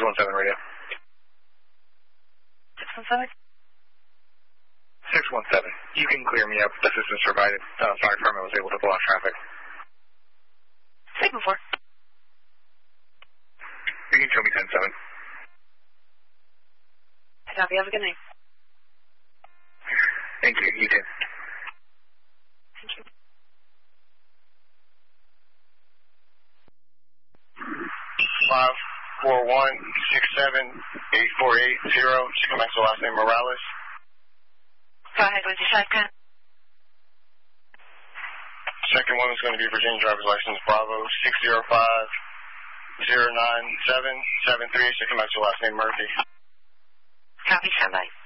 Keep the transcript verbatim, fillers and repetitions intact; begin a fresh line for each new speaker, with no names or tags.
one seven radio.
six one seven?
six one seven. You can clear me up. Assistance provided. Uh, fire department was able to block traffic.
Sigma four.
You can show me ten seven.
I copy. Have a good night.
Thank you. You too.
Thank you.
Five four one six seven eight four eight zero. Just come back to last name Morales.
Go ahead with your shotgun.
Second one is going to be Virginia driver's license Bravo six zero five zero nine seven seven three. Just come back to last name Murphy.
Copy. Stand by.